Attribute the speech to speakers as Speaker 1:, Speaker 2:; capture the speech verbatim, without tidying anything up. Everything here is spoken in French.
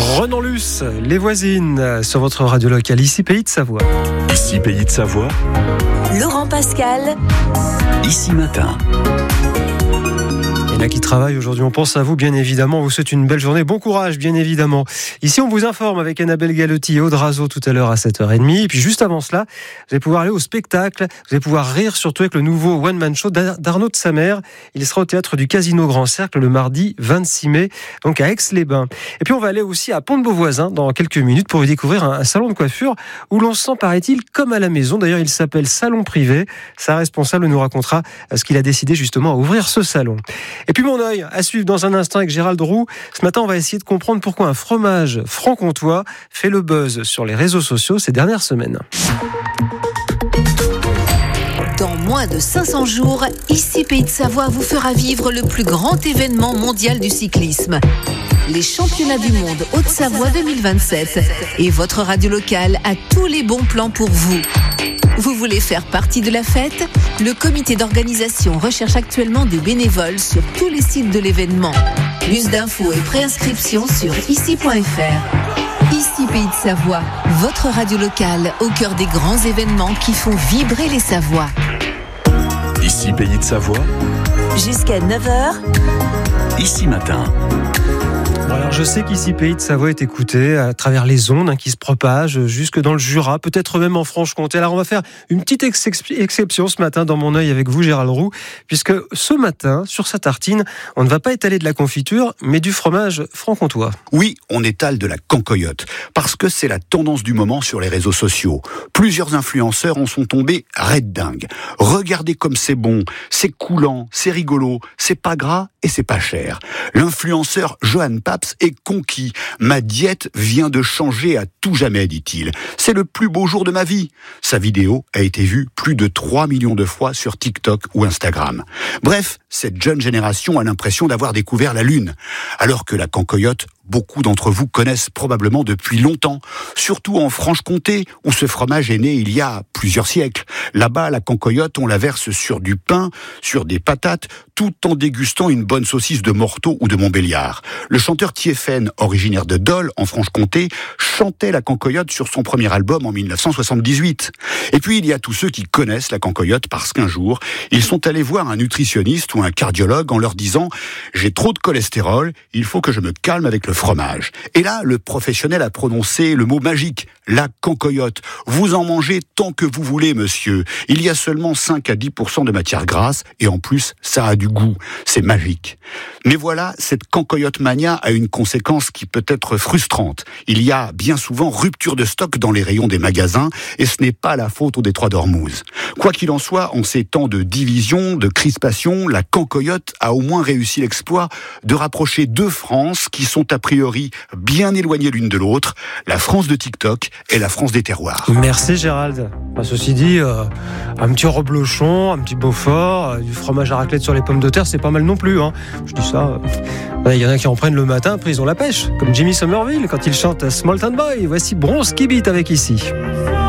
Speaker 1: Renan Luce, les voisines, sur votre radio locale, ici Pays de Savoie.
Speaker 2: Ici Pays de Savoie.
Speaker 3: Laurent Pascal.
Speaker 2: Ici Matin.
Speaker 1: Il y en a qui travaillent aujourd'hui, on pense à vous bien évidemment, on vous souhaite une belle journée, bon courage bien évidemment. Ici on vous informe avec Annabelle Galotti et Aude Razo tout à l'heure à sept heures trente, et puis juste avant cela, vous allez pouvoir aller au spectacle, vous allez pouvoir rire surtout avec le nouveau One Man Show d'Arnaud de Samer. Il sera au théâtre du Casino Grand Cercle le mardi vingt-six mai, donc à Aix-les-Bains. Et puis on va aller aussi à Pont-de-Beauvoisin dans quelques minutes pour vous découvrir un, un salon de coiffure où l'on se sent, paraît-il, comme à la maison. D'ailleurs il s'appelle Salon Privé. Sa responsable nous racontera ce qu'il a décidé justement à ouvrir ce salon. Et puis mon œil à suivre dans un instant avec Gérald Roux. Ce matin, on va essayer de comprendre pourquoi un fromage franc-comtois fait le buzz sur les réseaux sociaux ces dernières semaines.
Speaker 3: Dans moins de cinq cents jours, ici Pays de Savoie vous fera vivre le plus grand événement mondial du cyclisme. Les championnats du monde Haute-Savoie deux mille vingt-sept. Et votre radio locale a tous les bons plans pour vous. Vous voulez faire partie de la fête ? Le comité d'organisation recherche actuellement des bénévoles sur tous les sites de l'événement. Plus d'infos et préinscriptions sur ici point f r. Ici Pays de Savoie, votre radio locale au cœur des grands événements qui font vibrer les Savoies.
Speaker 2: Ici Pays de Savoie.
Speaker 3: Jusqu'à neuf heures.
Speaker 2: Ici Matin.
Speaker 1: Alors je sais qu'ici Pays de Savoie est écouté à travers les ondes hein, qui se propagent jusque dans le Jura, peut-être même en Franche-Comté. Alors on va faire une petite ex- exception ce matin dans mon œil avec vous Gérald Roux, puisque ce matin, sur sa tartine, on ne va pas étaler de la confiture, mais du fromage franc-comtois.
Speaker 4: Oui, on étale de la cancoyote, parce que c'est la tendance du moment sur les réseaux sociaux. Plusieurs influenceurs en sont tombés raide dingue. Regardez comme c'est bon, c'est coulant, c'est rigolo, c'est pas gras et c'est pas cher. L'influenceur Johan Paps est conquis. Ma diète vient de changer à tout jamais, dit-il. C'est le plus beau jour de ma vie. Sa vidéo a été vue plus de trois millions de fois sur TikTok ou Instagram. Bref, cette jeune génération a l'impression d'avoir découvert la Lune. Alors que la cancoyote, beaucoup d'entre vous connaissent probablement depuis longtemps, surtout en Franche-Comté, où ce fromage est né il y a plusieurs siècles. Là-bas, la cancoyote, on la verse sur du pain, sur des patates, tout en dégustant une bonne saucisse de Morteau ou de Montbéliard. Le chanteur Thiéphène, originaire de Dole, en Franche-Comté, chantait la cancoyote sur son premier album en dix-neuf cent soixante-dix-huit. Et puis, il y a tous ceux qui connaissent la cancoyote parce qu'un jour, ils sont allés voir un nutritionniste ou un cardiologue en leur disant « J'ai trop de cholestérol, il faut que je me calme avec le fromage. » Et là, le professionnel a prononcé le mot magique, la cancoyote. Vous en mangez tant que vous voulez, monsieur. Il y a seulement cinq à dix pour cent de matière grasse et en plus, ça a du goût. C'est magique. Mais voilà, cette cancoyote mania a une conséquence qui peut être frustrante. Il y a bien souvent rupture de stock dans les rayons des magasins et ce n'est pas la faute au détroit d'Ormuz. Quoi qu'il en soit, en ces temps de division, de crispation, la cancoyote a au moins réussi l'exploit de rapprocher deux France qui sont a priori bien éloignées l'une de l'autre, la France de TikTok et la France des terroirs.
Speaker 1: Merci Gérald. Enfin, ceci dit, euh, un petit reblochon, un petit Beaufort, euh, du fromage à raclette sur les pommes de terre, c'est pas mal non plus. Hein. Je dis ça, il euh, y en a qui en prennent le matin, après ils ont la pêche, comme Jimmy Somerville quand il chante Small Town Boy. Voici Bronze qui beat avec ici.